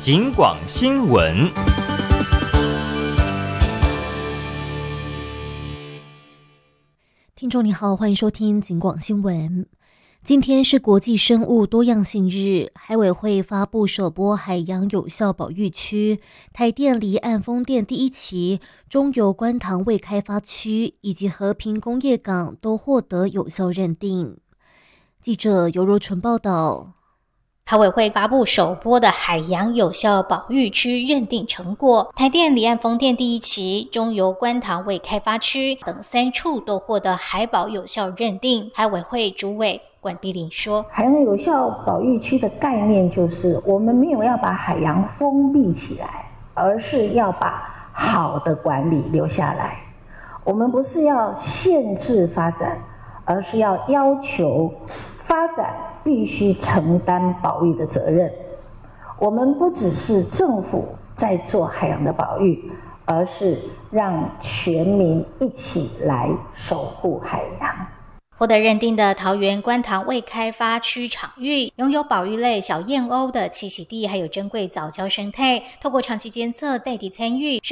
警广新闻。 听众你好，欢迎收听警广新闻。今天是国际生物多样性日，海委会发布首波海洋有效保育区、台电离岸风电第1期、中油观塘未开发区以及和平工业港都获得有效认定。记者尤若纯报道。 海委会发布首波的海洋有效保育区认定成果，台电离岸风电第1期、中油观塘未开发区等3处都获得海保有效认定。海委会主委管碧玲说， 海洋有效保育区的概念就是我们没有要把海洋封闭起来，而是要把好的管理留下来。我们不是要限制发展，而是要要求发展必须承担保育的责任。我们不只是政府在做海洋的保育，而是让全民一起来守护海洋。 获得认定的桃园观塘未开发区场域，拥有保育类小燕鸥的栖息地，还有珍贵藻礁生态。透过长期监测、在地参与，